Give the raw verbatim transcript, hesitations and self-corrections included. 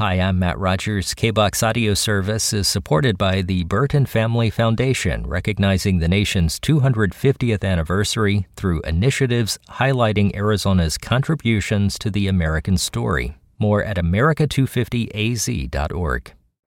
Hi, I'm Matt Rogers. K B O X Audio Service is supported by the Burton Family Foundation, recognizing the nation's two hundred fiftieth anniversary through initiatives highlighting Arizona's contributions to the American story. More at America two fifty A Z dot org.